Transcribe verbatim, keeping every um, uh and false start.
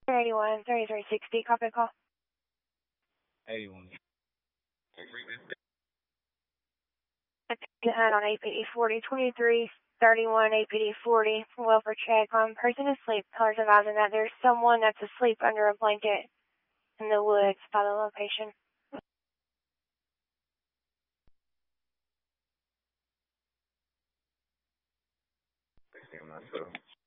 eighty-one, thirty-three sixty, copy call. eighty-one. Ahead on A P D forty, twenty-three thirty-one A P D forty, welfare check on person asleep. Callers advising that there's someone that's asleep under a blanket in the woods by the location. I think I'm not sure.